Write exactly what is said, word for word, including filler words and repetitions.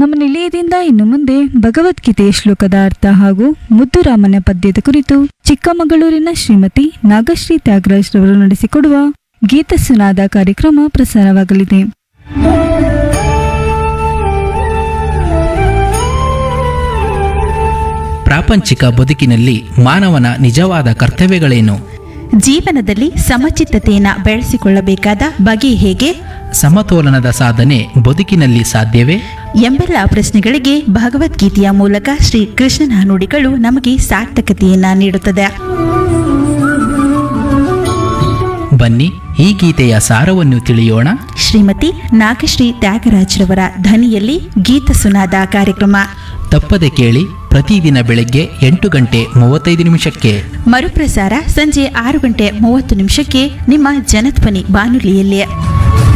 ನಮ್ಮ ನಿಲಯದಿಂದ ಇನ್ನು ಮುಂದೆ ಭಗವದ್ಗೀತೆಯ ಶ್ಲೋಕದ ಅರ್ಥ ಹಾಗೂ ಮುದ್ದುರಾಮನ ಪದ್ಯದ ಕುರಿತು ಚಿಕ್ಕಮಗಳೂರಿನ ಶ್ರೀಮತಿ ನಾಗಶ್ರೀ ತ್ಯಾಗರಾಜ್ ರವರು ನಡೆಸಿಕೊಡುವ ಗೀತ ಸುನಾದ ಕಾರ್ಯಕ್ರಮ ಪ್ರಸಾರವಾಗಲಿದೆ. ಪ್ರಾಪಂಚಿಕ ಬದುಕಿನಲ್ಲಿ ಮಾನವನ ನಿಜವಾದ ಕರ್ತವ್ಯಗಳೇನು? ಜೀವನದಲ್ಲಿ ಸಮಚಿತ್ತತೆಯನ್ನು ಬೆಳೆಸಿಕೊಳ್ಳಬೇಕಾದ ಬಗೆ ಹೇಗೆ? ಸಮತೋಲನದ ಸಾಧನೆ ಬದುಕಿನಲ್ಲಿ ಸಾಧ್ಯವೇ ಎಂಬೆಲ್ಲ ಪ್ರಶ್ನೆಗಳಿಗೆ ಭಗವದ್ಗೀತೆಯ ಮೂಲಕ ಶ್ರೀ ಕೃಷ್ಣನ ನುಡಿಗಳು ನಮಗೆ ಸಾರ್ಥಕತೆಯನ್ನ ನೀಡುತ್ತದೆ. ಬನ್ನಿ ಈ ಗೀತೆಯ ಸಾರವನ್ನು ತಿಳಿಯೋಣ. ಶ್ರೀಮತಿ ನಾಗಶ್ರೀ ತ್ಯಾಗರಾಜ್ರವರ ಧ್ವನಿಯಲ್ಲಿ ಗೀತ ಸುನಾದ ಕಾರ್ಯಕ್ರಮ ತಪ್ಪದೆ ಕೇಳಿ. ಪ್ರತಿದಿನ ಬೆಳಗ್ಗೆ ಎಂಟು ಗಂಟೆ ಮೂವತ್ತೈದು ನಿಮಿಷಕ್ಕೆ, ಮರುಪ್ರಸಾರ ಸಂಜೆ ಆರು ಗಂಟೆ ಮೂವತ್ತು ನಿಮಿಷಕ್ಕೆ ನಿಮ್ಮ ಜನಧ್ವನಿ ಬಾನುಲಿಯಲ್ಲಿ.